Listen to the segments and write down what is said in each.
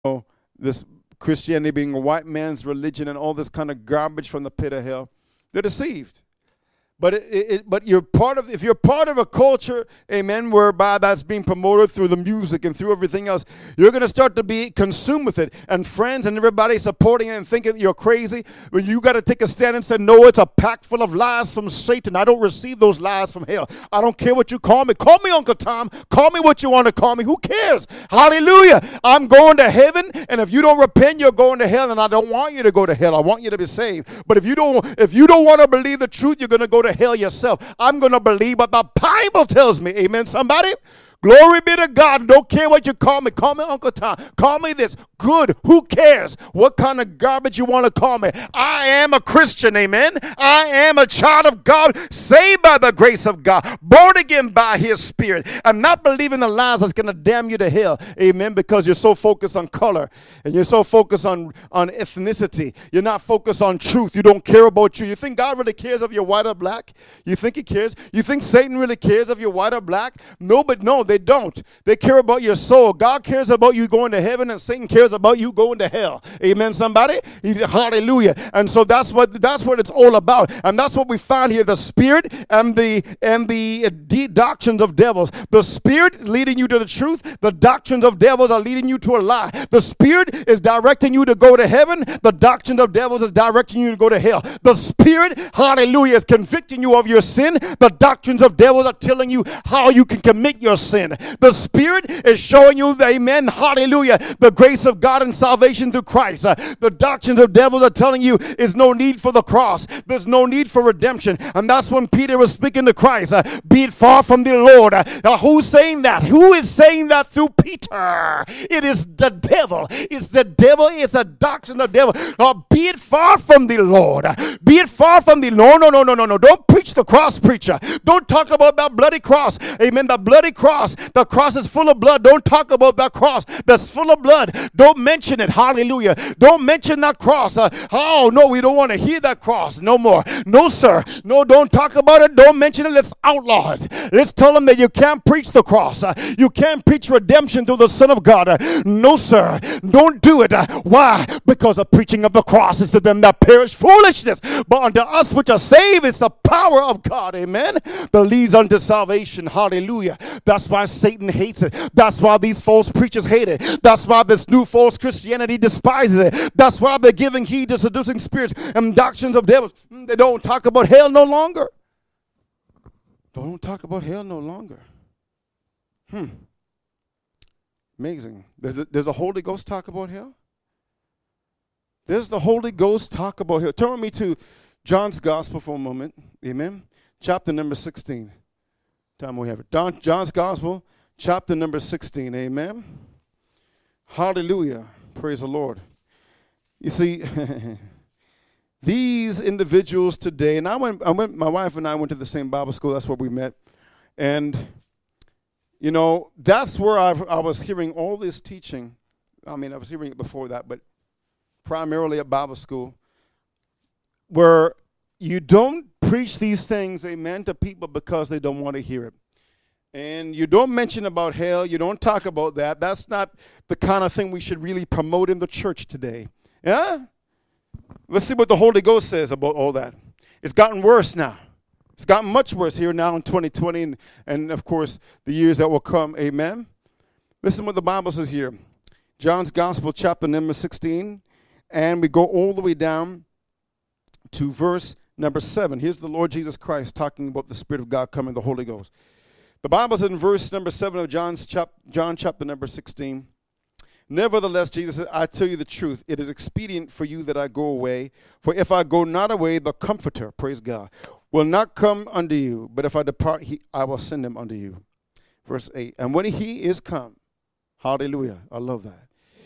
this Christianity being a white man's religion and all this kind of garbage from the pit of hell. They're deceived. But but if you're part of a culture, amen, whereby that's being promoted through the music and through everything else, you're going to start to be consumed with it. And friends and everybody supporting it and thinking you're crazy. But you got to take a stand and say, no, it's a pack full of lies from Satan. I don't receive those lies from hell. I don't care what you call me. Call me Uncle Tom. Call me what you want to call me. Who cares? Hallelujah. I'm going to heaven. And if you don't repent, you're going to hell. And I don't want you to go to hell. I want you to be saved. But if you don't want to believe the truth, you're going to go to hell yourself. I'm going to believe what the Bible tells me. Amen, somebody? Glory be to God. Don't care what you call me. Call me Uncle Tom. Call me this. Good. Who cares what kind of garbage you want to call me? I am a Christian. Amen. I am a child of God, saved by the grace of God, born again by his spirit. I'm not believing the lies that's going to damn you to hell. Amen. Because you're so focused on color and you're so focused on ethnicity. You're not focused on truth. You don't care about you. You think God really cares if you're white or black? You think he cares? You think Satan really cares if you're white or black? No, they don't. They care about your soul. God cares about you going to heaven, and Satan cares about you going to hell. Amen, somebody? Hallelujah. And so that's what it's all about. And that's what we find here, the spirit and the doctrines of devils. The spirit leading you to the truth. The doctrines of devils are leading you to a lie. The spirit is directing you to go to heaven. The doctrines of devils is directing you to go to hell. The spirit, hallelujah, is convicting you of your sin. The doctrines of devils are telling you how you can commit your sin. The Spirit is showing you, amen, hallelujah, the grace of God and salvation through Christ. The doctrines of devils are telling you is no need for the cross. There's no need for redemption. And that's when Peter was speaking to Christ. Be it far from the Lord. Who's saying that? Who is saying that through Peter? It is the devil. It's the devil. It's the doctrine of the devil. Be it far from the Lord. Be it far from the Lord. No. Don't preach the cross, preacher. Don't talk about that bloody cross. Amen. The bloody cross. The cross is full of blood. Don't talk about that cross that's full of blood. Don't mention it. Hallelujah. Don't mention that cross. Oh, no, we don't want to hear that cross no more. No, sir. No, don't talk about it. Don't mention it. Let's outlaw it. Let's tell them that you can't preach the cross. You can't preach redemption through the Son of God. No, sir. Don't do it. Why? Because the preaching of the cross is to them that perish foolishness. But unto us which are saved, it's the power of God. Amen. That leads unto salvation. Hallelujah. That's why Satan hates it. That's why these false preachers hate it. That's why this new false Christianity despises it. That's why they're giving heed to seducing spirits and doctrines of devils. They don't talk about hell no longer. Don't talk about hell no longer. Amazing. There's a Holy Ghost talk about hell? There's the Holy Ghost talk about hell. Turn with me to John's Gospel for a moment. Amen. Chapter number 16. Time we have it. John's Gospel, chapter number 16. Amen. Hallelujah. Praise the Lord. You see, these individuals today, and my wife and I went to the same Bible school. That's where we met. And, you know, that's where I was hearing all this teaching. I mean, I was hearing it before that, but primarily at Bible school, where you don't preach these things, amen, to people because they don't want to hear it. And you don't mention about hell. You don't talk about that. That's not the kind of thing we should really promote in the church today. Yeah? Let's see what the Holy Ghost says about all that. It's gotten worse now. It's gotten much worse here now in 2020 and of course, the years that will come. Amen? Listen what the Bible says here. John's Gospel, chapter number 16. And we go all the way down to verse number 7. Here's the Lord Jesus Christ talking about the Spirit of God coming, the Holy Ghost. The Bible says in verse number 7 of John chapter number 16, nevertheless, Jesus said, I tell you the truth, it is expedient for you that I go away. For if I go not away, the Comforter, praise God, will not come unto you. But if I depart, I will send him unto you. Verse 8, and when he is come, hallelujah, I love that.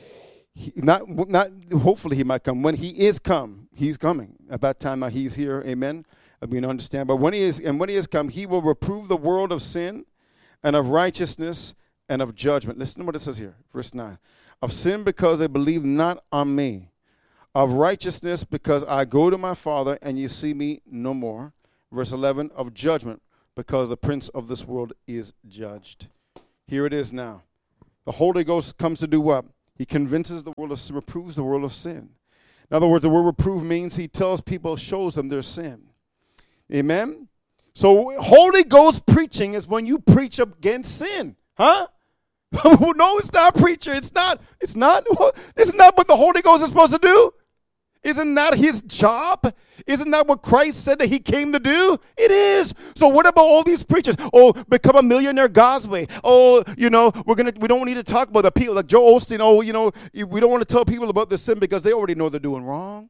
Hopefully he might come. When he is come, he's coming. At that time now he's here, amen. We understand. But when he is come, he will reprove the world of sin and of righteousness and of judgment. Listen to what it says here, verse 9. Of sin because they believe not on me. Of righteousness because I go to my Father and ye see me no more. Verse 11, of judgment because the prince of this world is judged. Here it is now. The Holy Ghost comes to do what? He convinces the world of sin, reproves the world of sin. In other words, the word reprove means he tells people, shows them their sin. Amen? So Holy Ghost preaching is when you preach against sin. Huh? No, it's not, preacher. It's not. Isn't that what the Holy Ghost is supposed to do? Isn't that his job? Isn't that what Christ said that he came to do? It is. So what about all these preachers? Oh, become a millionaire God's way. Oh, we don't need to talk about the people like Joel Osteen. Oh, we don't want to tell people about the sin because they already know they're doing wrong.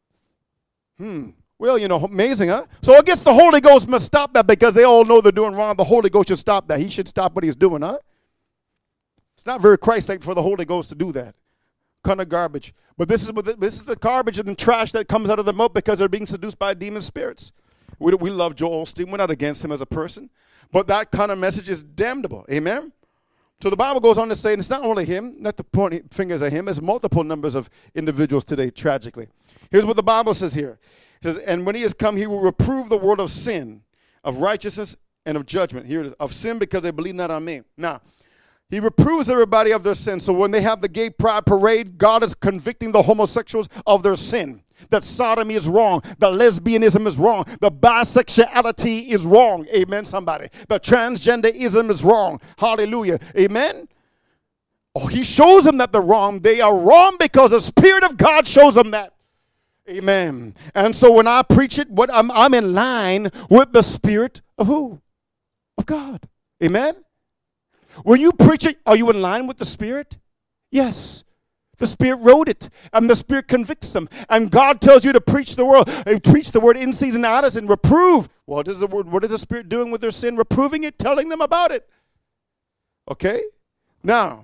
Well, amazing, huh? So I guess the Holy Ghost must stop that because they all know they're doing wrong. The Holy Ghost should stop that. He should stop what he's doing, huh? It's not very Christ-like for the Holy Ghost to do that. Kind of garbage. But this is the garbage and the trash that comes out of their mouth because they're being seduced by demon spirits. We love Joel Osteen. We're not against him as a person. But that kind of message is damnable. Amen? So the Bible goes on to say, and it's not only him, not to point fingers at him, there's multiple numbers of individuals today, tragically. Here's what the Bible says here. It says, and when he has come, he will reprove the world of sin, of righteousness, and of judgment. Here it is, of sin because they believe not on me. Now, he reproves everybody of their sin. So when they have the gay pride parade, God is convicting the homosexuals of their sin. That sodomy is wrong. That lesbianism is wrong. The bisexuality is wrong. Amen, somebody. The transgenderism is wrong. Hallelujah. Amen. Oh, he shows them that they're wrong. They are wrong because the Spirit of God shows them that. Amen. And so when I preach it, I'm in line with the Spirit of who? Of God. Amen. When you preach it, are you in line with the Spirit? Yes. The Spirit wrote it, and the Spirit convicts them. And God tells you to preach the word. Preach the word in season, out of season, and reprove. What is the Spirit doing with their sin? Reproving it, telling them about it. Okay? Now,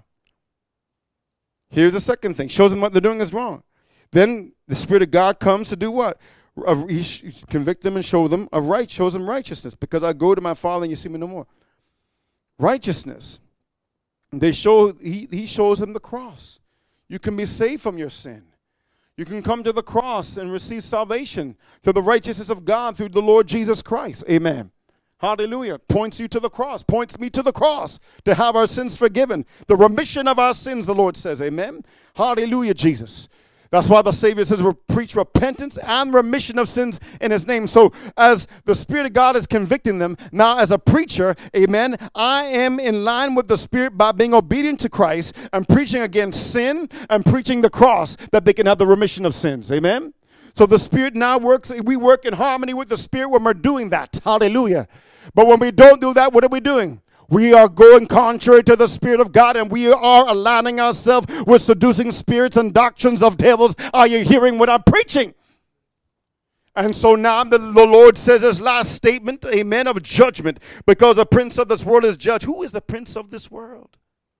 here's the second thing. Shows them what they're doing is wrong. Then the Spirit of God comes to do what? He convict them and show them shows them righteousness. Because I go to my Father and you see me no more. Righteousness. He shows them the cross. You can be saved from your sin. You can come to the cross and receive salvation through the righteousness of God through the Lord Jesus Christ. Amen. Hallelujah. Points you to the cross. Points me to the cross to have our sins forgiven. The remission of our sins, the Lord says. Amen. Hallelujah, Jesus. That's why the Savior says we preach repentance and remission of sins in his name. So as the Spirit of God is convicting them, now as a preacher, amen, I am in line with the Spirit by being obedient to Christ and preaching against sin and preaching the cross that they can have the remission of sins. Amen. So the Spirit now works, we work in harmony with the Spirit when we're doing that. Hallelujah. But when we don't do that, what are we doing? We are going contrary to the Spirit of God, and we are aligning ourselves with seducing spirits and doctrines of devils. Are you hearing what I'm preaching? And so now the Lord says his last statement, amen, of judgment, because the prince of this world is judged. Who is the prince of this world?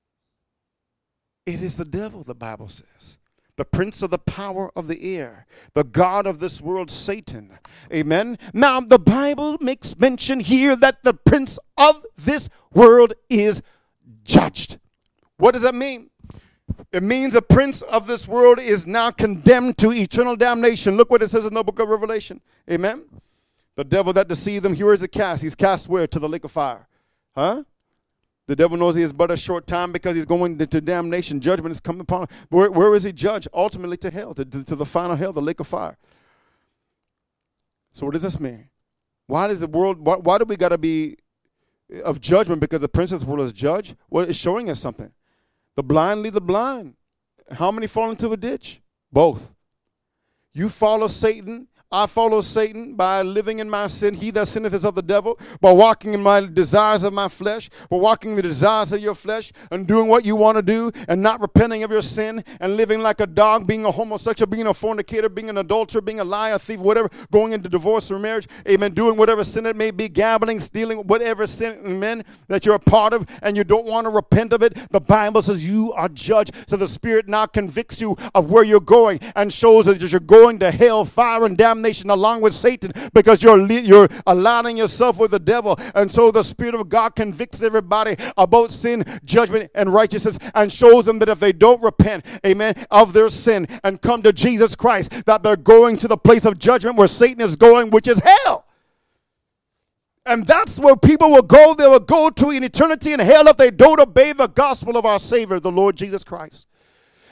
It is the devil, the Bible says. The prince of the power of the air, the god of this world, Satan. Amen. Now, the Bible makes mention here that the prince of this world is judged. What does that mean? It means the prince of this world is now condemned to eternal damnation. Look what it says in the book of Revelation. Amen. The devil that deceived them, here is a cast. He's cast where? To the lake of fire. Huh? The devil knows he is but a short time because he's going into damnation. Judgment is coming upon him. Where is he judged? Ultimately to hell, to the final hell, the lake of fire. So what does this mean? Why does the world, why do we got to be of judgment because the prince of the world is judged? Well, it's showing us something. The blind lead the blind. How many fall into a ditch? Both. You follow Satan. I follow Satan by living in my sin. He that sinneth is of the devil. By walking in my desires of my flesh. By walking in the desires of your flesh. And doing what you want to do. And not repenting of your sin. And living like a dog. Being a homosexual. Being a fornicator. Being an adulterer. Being a liar. Thief. Whatever. Going into divorce or marriage. Amen. Doing whatever sin it may be. Gambling. Stealing. Whatever sin. Amen. That you're a part of. And you don't want to repent of it. The Bible says you are judged. So the Spirit now convicts you of where you're going. And shows that you're going to hell. Fire and damnation along with Satan because you're aligning yourself with the devil. And so the Spirit of God convicts everybody about sin, judgment, and righteousness and shows them that if they don't repent, amen, of their sin and come to Jesus Christ, that they're going to the place of judgment where Satan is going, which is hell. And that's where people will go. They will go to an eternity in hell if they don't obey the gospel of our Savior, the Lord Jesus Christ.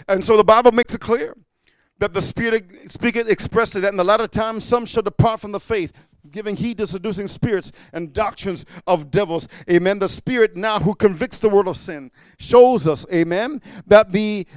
And so the Bible makes it clear that the Spirit speaketh expressly that in the latter times some shall depart from the faith, giving heed to seducing spirits and doctrines of devils. Amen. The Spirit now who convicts the world of sin shows us, amen, that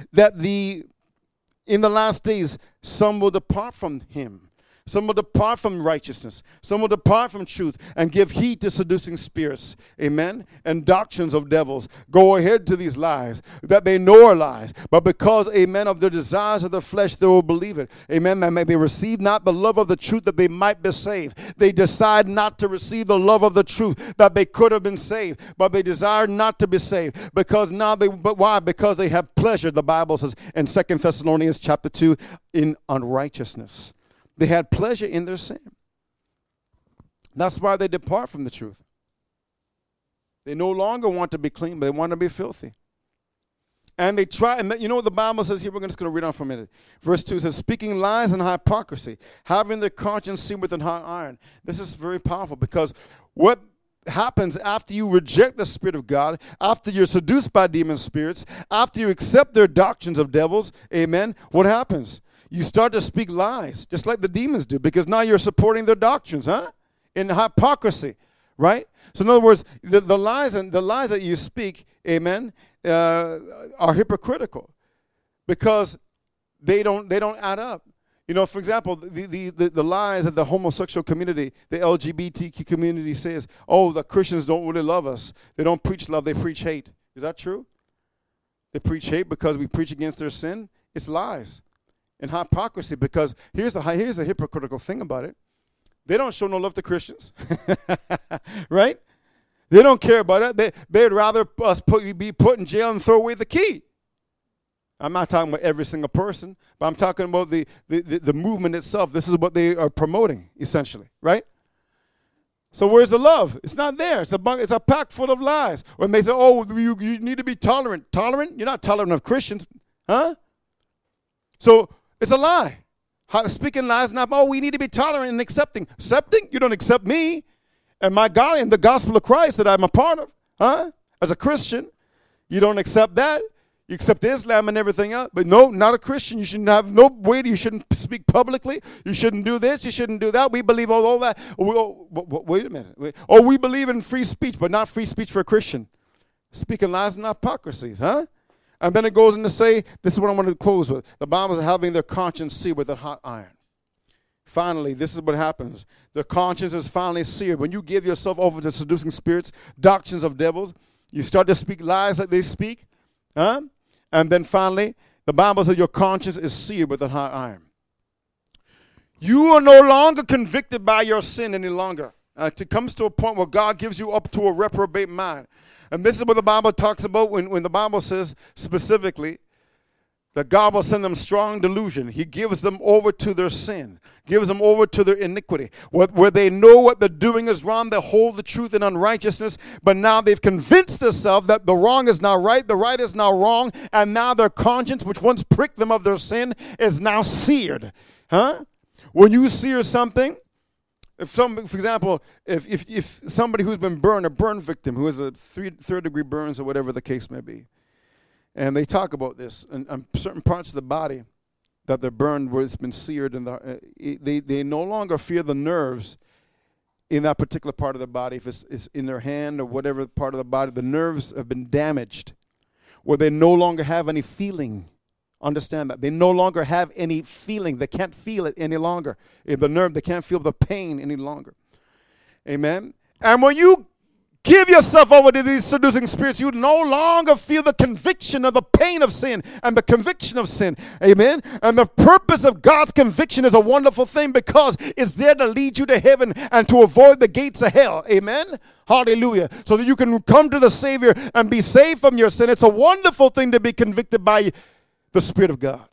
in the last days some will depart from him. Some will depart from righteousness. Some will depart from truth and give heed to seducing spirits. Amen. And doctrines of devils. Go ahead to these lies that they know are lies. But because, amen, of their desires of the flesh, they will believe it. Amen. That they receive not the love of the truth that they might be saved. They decide not to receive the love of the truth that they could have been saved. But they desire not to be saved. But why? Because they have pleasure, the Bible says in 2 Thessalonians chapter 2, in unrighteousness. They had pleasure in their sin. That's why they depart from the truth. They no longer want to be clean, but they want to be filthy. And they try, and you know what the Bible says here? We're just going to read on for a minute. Verse 2 says, speaking lies and hypocrisy, having their conscience seared with a hot iron. This is very powerful because what happens after you reject the Spirit of God, after you're seduced by demon spirits, after you accept their doctrines of devils, amen, what happens? You start to speak lies, just like the demons do, because now you're supporting their doctrines, in hypocrisy, right? So in other words, the lies that you speak, amen, are hypocritical because they don't add up. You know, for example, the lies that the homosexual community, the LGBTQ community says, oh, the Christians don't really love us. They don't preach love, they preach hate. Is that true? They preach hate because we preach against their sin? It's lies. And hypocrisy, because here's the hypocritical thing about it. They don't show no love to Christians, right? They don't care about it. They'd rather us be put in jail and throw away the key. I'm not talking about every single person, but I'm talking about the movement itself. This is what they are promoting, essentially, right? So where's the love? It's not there. It's a pack full of lies. When they say, oh, you need to be tolerant. Tolerant? You're not tolerant of Christians, huh? So it's a lie. Speaking lies, not, oh, we need to be tolerant and accepting. Accepting? You don't accept me and my God and the gospel of Christ that I'm a part of, huh? As a Christian, you don't accept that. You accept Islam and everything else. But no, not a Christian. You shouldn't have no way. You shouldn't speak publicly. You shouldn't do this. You shouldn't do that. We believe all that. Wait a minute. We believe in free speech, but not free speech for a Christian. Speaking lies and hypocrisies, huh? And then it goes on to say, this is what I want to close with. The Bible is having their conscience seared with a hot iron. Finally, this is what happens. Their conscience is finally seared. When you give yourself over to seducing spirits, doctrines of devils, you start to speak lies like they speak. Huh? And then finally, the Bible says your conscience is seared with a hot iron. You are no longer convicted by your sin any longer. It comes to a point where God gives you up to a reprobate mind. And this is what the Bible talks about when the Bible says specifically that God will send them strong delusion. He gives them over to their sin, gives them over to their iniquity. Where they know what they're doing is wrong, they hold the truth in unrighteousness, but now they've convinced themselves that the wrong is now right, the right is now wrong, and now their conscience, which once pricked them of their sin, is now seared. Huh? When you sear something, for example, if somebody who's been burned, a burn victim who has a third degree burns or whatever the case may be, and they talk about this and certain parts of the body that they're burned where it's been seared, and they no longer fear the nerves in that particular part of the body. If it's in their hand or whatever part of the body, the nerves have been damaged, where they no longer have any feeling. Understand that. They no longer have any feeling. They can't feel it any longer. In the nerve, they can't feel the pain any longer. Amen. And when you give yourself over to these seducing spirits, you no longer feel the conviction of the pain of sin and the conviction of sin. Amen. And the purpose of God's conviction is a wonderful thing because it's there to lead you to heaven and to avoid the gates of hell. Amen. Hallelujah. So that you can come to the Savior and be saved from your sin. It's a wonderful thing to be convicted by the Spirit of God.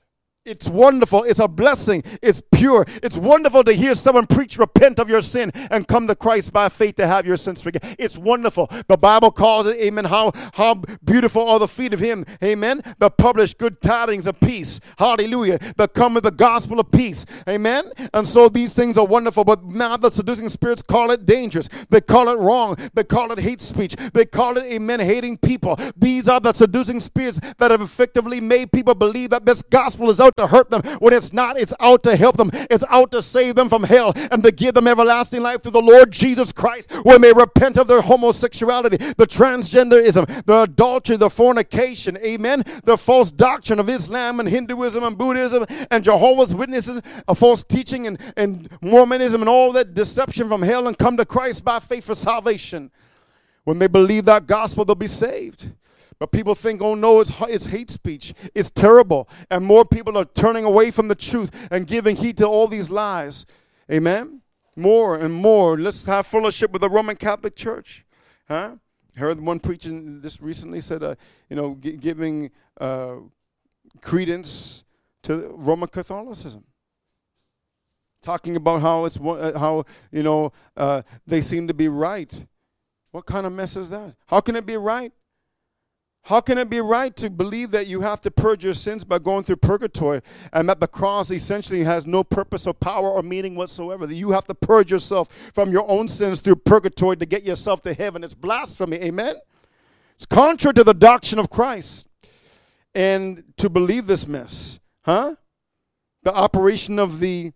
It's wonderful. It's a blessing. It's pure. It's wonderful to hear someone preach, repent of your sin and come to Christ by faith to have your sins forgiven. It's wonderful. The Bible calls it, amen, how beautiful are the feet of him, amen, that publish good tidings of peace. Hallelujah. That come with the gospel of peace. Amen. And so these things are wonderful, but now the seducing spirits call it dangerous. They call it wrong. They call it hate speech. They call it, amen, hating people. These are the seducing spirits that have effectively made people believe that this gospel is out to hurt them, when it's not. It's out to help them. It's out to save them from hell and to give them everlasting life through the Lord Jesus Christ, when they repent of their homosexuality, the transgenderism, the adultery, the fornication, amen, the false doctrine of Islam and Hinduism and Buddhism and Jehovah's Witnesses, a false teaching and Mormonism and all that deception from hell, and come to Christ by faith for salvation. When they believe that gospel, they'll be saved. But people think, oh no, it's hate speech. It's terrible. And more people are turning away from the truth and giving heed to all these lies. Amen? More and more. Let's have fellowship with the Roman Catholic Church. Huh? I heard one preaching this recently said, giving credence to Roman Catholicism. Talking about how they seem to be right. What kind of mess is that? How can it be right? How can it be right to believe that you have to purge your sins by going through purgatory, and that the cross essentially has no purpose or power or meaning whatsoever? That you have to purge yourself from your own sins through purgatory to get yourself to heaven. It's blasphemy. Amen? It's contrary to the doctrine of Christ. And to believe this mess, the operation of the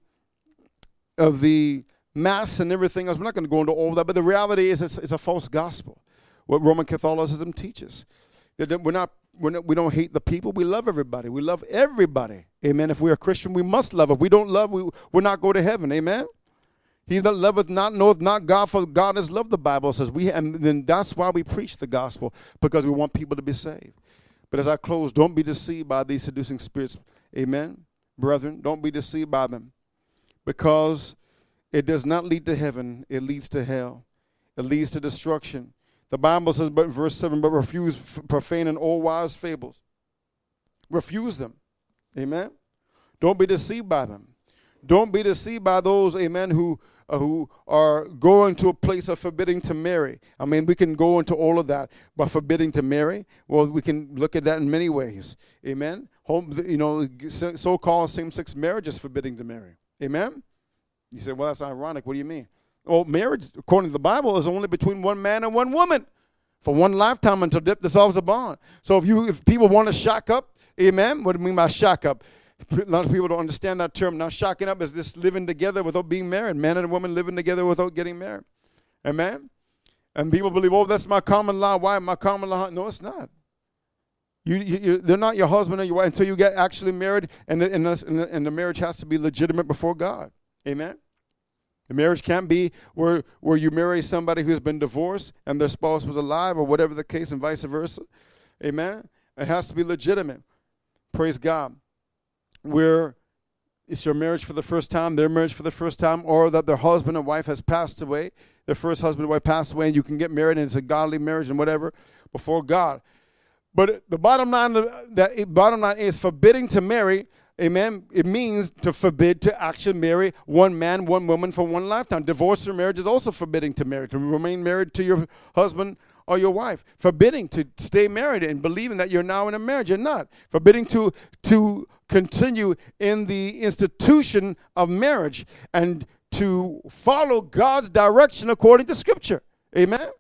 Mass and everything else, we're not going to go into all of that, but the reality is it's a false gospel, what Roman Catholicism teaches. We don't hate the people. We love everybody. We love everybody. Amen. If we're a Christian, we must love. If we don't love, we'll not go to heaven. Amen. He that loveth not knoweth not God, for God is love, the Bible says. And then that's why we preach the gospel, because we want people to be saved. But as I close, don't be deceived by these seducing spirits. Amen. Brethren, don't be deceived by them, because it does not lead to heaven. It leads to hell. It leads to destruction. The Bible says, but verse 7, but refuse profane and all wise fables. Refuse them. Amen. Don't be deceived by them. Don't be deceived by those, amen, who are going to a place of forbidding to marry. I mean, we can go into all of that, but forbidding to marry, well, we can look at that in many ways. Amen. So-called same-sex marriage is forbidding to marry. Amen. You say, well, that's ironic. What do you mean? Well, marriage, according to the Bible, is only between one man and one woman for one lifetime until death dissolves a bond. So if people want to shack up, amen, what do you mean by shack up? A lot of people don't understand that term. Now, shacking up is this living together without being married. Man and a woman living together without getting married. Amen? And people believe, oh, that's my common law. Why my common law? No, it's not. They're not your husband or your wife until you get actually married, and the marriage has to be legitimate before God. Amen? The marriage can't be where you marry somebody who's been divorced and their spouse was alive, or whatever the case, and vice versa. Amen? It has to be legitimate. Praise God. Where it's your marriage for the first time, their marriage for the first time, or that their husband and wife has passed away, their first husband and wife passed away, and you can get married, and it's a godly marriage and whatever before God. But the bottom line is forbidding to marry. Amen. It means to forbid to actually marry one man, one woman for one lifetime. Divorce or marriage is also forbidding to marry, to remain married to your husband or your wife. Forbidding to stay married and believing that you're now in a marriage. You're not. Forbidding to continue in the institution of marriage and to follow God's direction according to Scripture. Amen.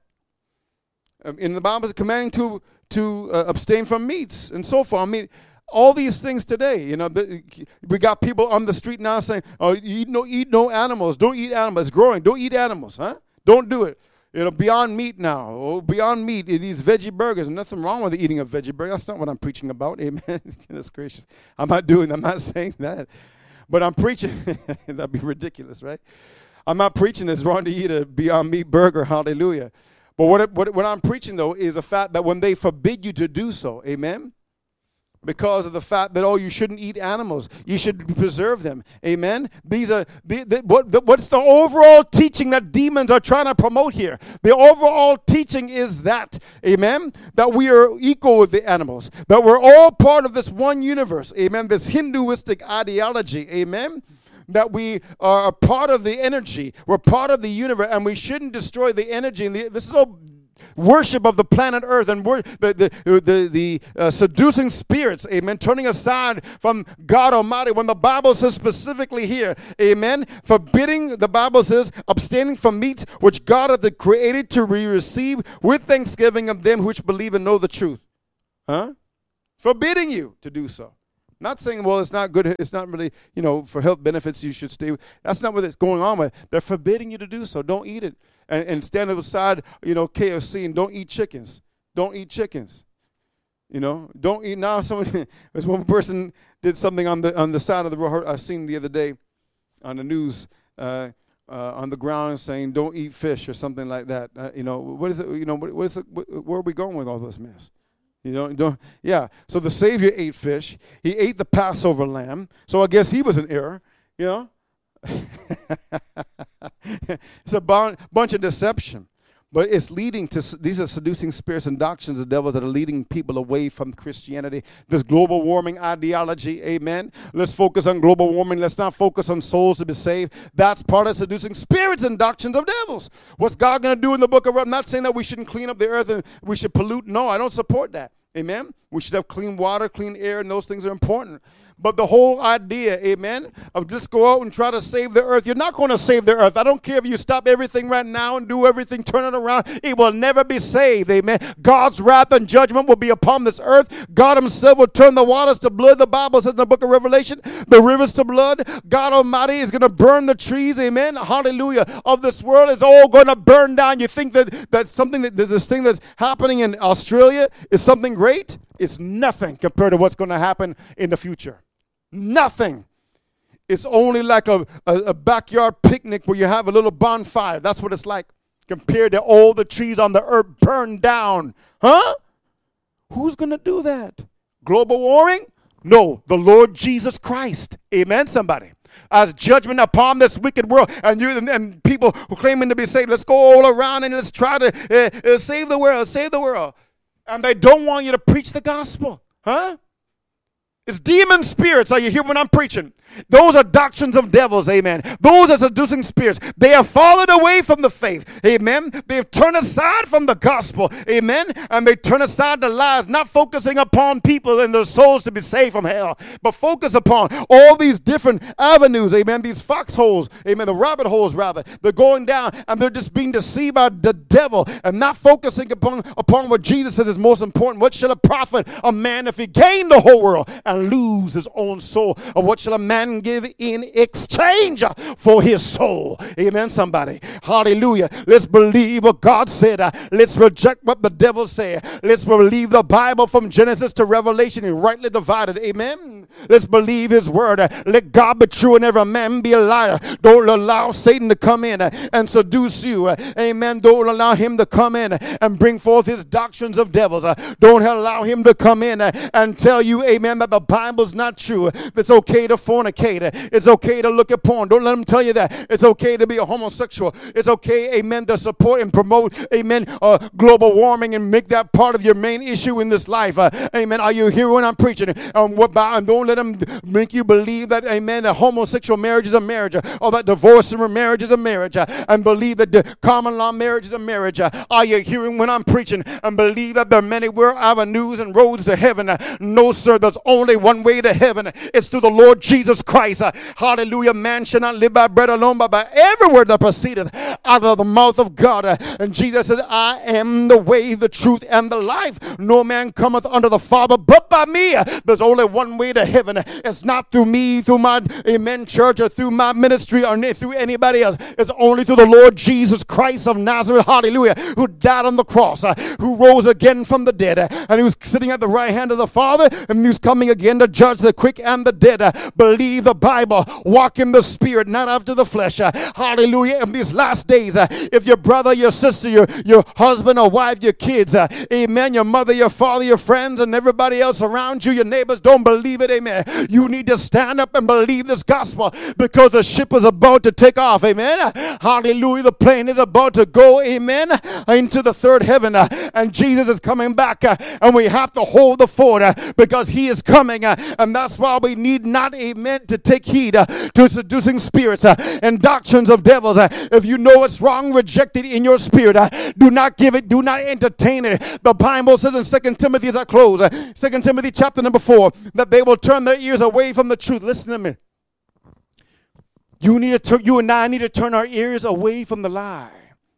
In the Bible, it's commanding to abstain from meats and so forth. I mean, all these things today, we got people on the street now saying, "Oh, eat no animals. Don't eat animals. It's growing. Don't eat animals, huh? Don't do it. Beyond Meat now. Oh, Beyond Meat. These veggie burgers. Nothing wrong with eating a veggie burger. That's not what I'm preaching about. Amen. Goodness gracious. I'm not saying that, but I'm preaching. That'd be ridiculous, right? I'm not preaching it's wrong to eat a Beyond Meat burger. Hallelujah. But what I'm preaching though is the fact that when they forbid you to do so, amen. because of the fact that, you shouldn't eat animals. You should preserve them. Amen? What's the overall teaching that demons are trying to promote here? The overall teaching is that, amen, that we are equal with the animals, that we're all part of this one universe, amen, this Hinduistic ideology, amen, that we are a part of the energy. We're part of the universe, and we shouldn't destroy the energy. And this is all worship of the planet Earth and the seducing spirits, amen, turning aside from God Almighty. When the Bible says specifically here, amen, forbidding, the Bible says, abstaining from meats which God hath created to be received with thanksgiving of them which believe and know the truth. Forbidding you to do so. Not saying, well, it's not good, it's not really, for health benefits you should stay. That's not what it's going on with. They're forbidding you to do so. Don't eat it. And stand beside, KFC, and don't eat chickens. Don't eat chickens. Don't eat. Now there's one person did something on the side of the road I seen the other day on the news, on the ground, saying don't eat fish or something like that. What is it? What is it? Where are we going with all this mess? Yeah. So the Savior ate fish. He ate the Passover lamb. So I guess he was in error. It's a bunch of deception. But it's leading to, these are seducing spirits and doctrines of devils that are leading people away from Christianity. This global warming ideology, amen. Let's focus on global warming. Let's not focus on souls to be saved. That's part of seducing spirits and doctrines of devils. What's God going to do in the book of Revelation? I'm not saying that we shouldn't clean up the earth and we should pollute. No, I don't support that. Amen. We should have clean water, clean air, and those things are important. But the whole idea, amen, of just go out and try to save the earth. You're not going to save the earth. I don't care if you stop everything right now and do everything, turn it around. It will never be saved, amen. God's wrath and judgment will be upon this earth. God himself will turn the waters to blood. The Bible says in the book of Revelation, the rivers to blood. God Almighty is going to burn the trees, amen, hallelujah, of this world. It's all going to burn down. You think that something, that this thing that's happening in Australia is something great? It's nothing compared to what's going to happen in the future. Nothing. It's only like a backyard picnic where you have a little bonfire. That's what it's like compared to all the trees on the earth burned down. Huh? Who's going to do that? Global warming? No, the Lord Jesus Christ. Amen, somebody. As judgment upon this wicked world. And people who claiming to be saved, let's go all around and let's try to save the world, save the world. And they don't want you to preach the gospel. Huh? It's demon spirits. Are you hearing what I'm preaching? Those are doctrines of devils, amen. Those are seducing spirits. They have fallen away from the faith, amen. They have turned aside from the gospel, amen. And they turn aside the lies, not focusing upon people and their souls to be saved from hell, but focus upon all these different avenues, amen. These foxholes, amen, the rabbit holes rather. They're going down and they're just being deceived by the devil and not focusing upon what Jesus says is most important. What shall it profit a man if he gain the whole world and lose his own soul? Or what shall a man give in exchange for his soul? Amen, somebody. Hallelujah. Let's believe what God said. Let's reject what the devil said. Let's believe the Bible from Genesis to Revelation and rightly divided. Amen. Let's believe his word. Let God be true and every man be a liar. Don't allow Satan to come in and seduce you. Amen. Don't allow him to come in and bring forth his doctrines of devils. Don't allow him to come in and tell you, amen, that the Bible's not true. It's okay to fornicate. It's okay to look at porn. Don't let him tell you that. It's okay to be a homosexual. It's okay, amen, to support and promote, amen, global warming and make that part of your main issue in this life. Amen. Are you hearing what I'm preaching? And don't let him make you believe that, amen, that homosexual marriage is a marriage, or that divorce and marriage is a marriage, and believe that the common law marriage is a marriage. Are you hearing when I'm preaching? And believe that there are many avenues and roads to heaven. No, sir, there's only one way to heaven. It's through the Lord Jesus Christ. Hallelujah. Man shall not live by bread alone, but by every word that proceedeth out of the mouth of God. And Jesus said, I am the way, the truth, and the life. No man cometh unto the Father but by me. There's only one way to heaven. It's not through me, through my, amen, church, or through my ministry, or through anybody else. It's only through the Lord Jesus Christ of Nazareth, hallelujah, who died on the cross, who rose again from the dead, and who's sitting at the right hand of the Father, and who's coming again again to judge the quick and the dead. Believe the Bible. Walk in the Spirit, not after the flesh. Hallelujah. In these last days, if your brother, your sister, your husband or wife, your kids, amen, your mother, your father, your friends, and everybody else around you, your neighbors, don't believe it, amen. You need to stand up and believe this gospel, because the ship is about to take off, amen. Hallelujah. The plane is about to go, amen, into the third heaven, and Jesus is coming back, and we have to hold the fort, because he is coming, and that's why we need not, amen, to take heed to seducing spirits and doctrines of devils. If you know it's wrong, reject it in your spirit. Do not give it, do not entertain it. The Bible says in 2 Timothy, as I close, 2 Timothy chapter number 4, that they will turn their ears away from the truth. Listen to me. You and I need to turn our ears away from the lie.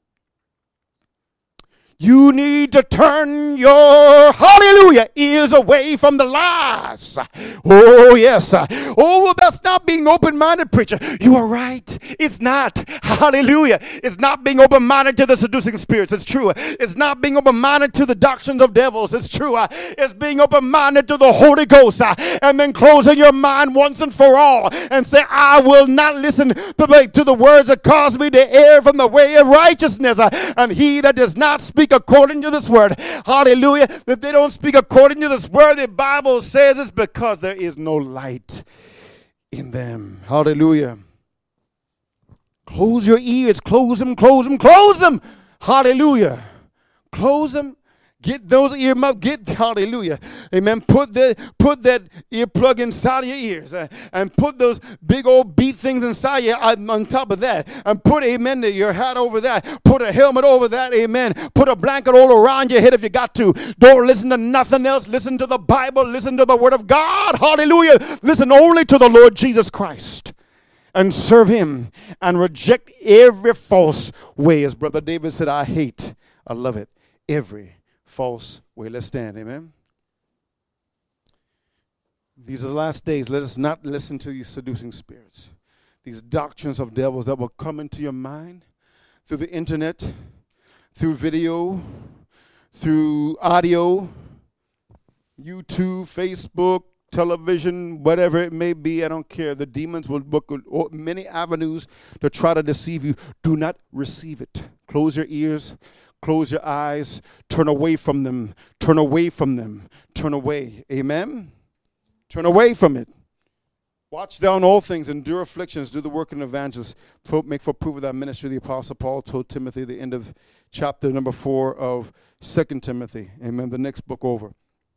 You need to turn your, hallelujah, ears away from the lies. Oh, yes. Oh, well, that's not being open-minded, preacher. You are right. It's not. Hallelujah. It's not being open-minded to the seducing spirits. It's true. It's not being open-minded to the doctrines of devils. It's true. It's being open-minded to the Holy Ghost. And then closing your mind once and for all and say, I will not listen to the words that cause me to err from the way of righteousness. And he that does not speak according to this word, hallelujah, if they don't speak according to this word, the Bible says it's because there is no light in them. Hallelujah. Close your ears, close them, close them, close them. Hallelujah. Close them. Get those earmuffs, hallelujah, amen. Put that earplug inside of your ears, and put those big old beat things inside you on top of that, and put, amen, your hat over that. Put a helmet over that, amen. Put a blanket all around your head if you got to. Don't listen to nothing else. Listen to the Bible. Listen to the Word of God. Hallelujah. Listen only to the Lord Jesus Christ and serve him, and reject every false way. As Brother David said, I love it, every false way. Let's stand, amen. These are the last days. Let us not listen to these seducing spirits, these doctrines of devils that will come into your mind through the internet, through video, through audio, YouTube, Facebook, television, whatever it may be. I don't care. The demons will book many avenues to try to deceive you. Do not receive it. Close your ears. Close your eyes. Turn away from them. Turn away from them. Turn away. Amen? Turn away from it. Watch down all things. Endure afflictions. Do the work of an evangelist. Make for proof of that ministry. The Apostle Paul told Timothy at the end of chapter number 4 of 2 Timothy. Amen. The next book over.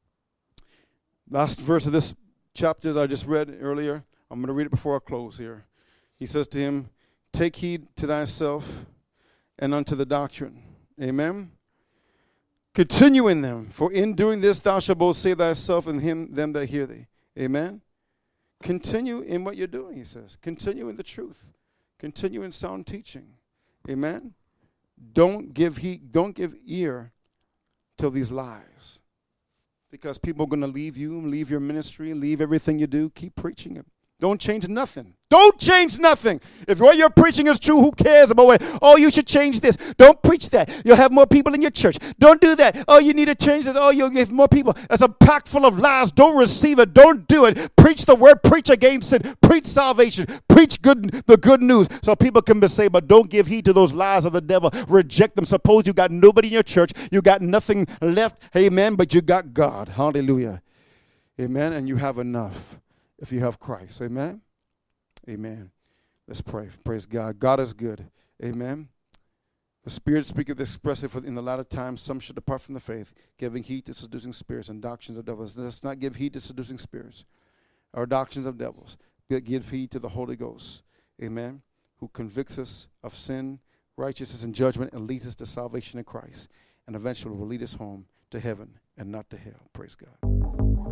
Last verse of this chapter that I just read earlier. I'm going to read it before I close here. He says to him, take heed to thyself and unto the doctrine. Amen. Continue in them, for in doing this thou shalt both save thyself and them that hear thee. Amen. Continue in what you're doing, he says. Continue in the truth. Continue in sound teaching. Amen. Don't give ear to these lies, because people are going to leave you, leave your ministry, leave everything you do. Keep preaching it. Don't change nothing. Don't change nothing. If what you're preaching is true, who cares about what? Oh, you should change this. Don't preach that. You'll have more people in your church. Don't do that. Oh, you need to change this. Oh, you'll get more people. That's a pack full of lies. Don't receive it. Don't do it. Preach the word. Preach against sin. Preach salvation. Preach the good news so people can be saved. But don't give heed to those lies of the devil. Reject them. Suppose you got nobody in your church. You got nothing left. Amen. But you got God. Hallelujah. Amen. And you have enough if you have Christ. Amen. Amen. Let's pray. Praise God. God is good. Amen. The Spirit speaketh expressive in the latter times. Some should depart from the faith, giving heed to seducing spirits and doctrines of devils. Let's not give heed to seducing spirits or doctrines of devils, but give heed to the Holy Ghost. Amen. Who convicts us of sin, righteousness, and judgment, and leads us to salvation in Christ. And eventually will lead us home to heaven and not to hell. Praise God.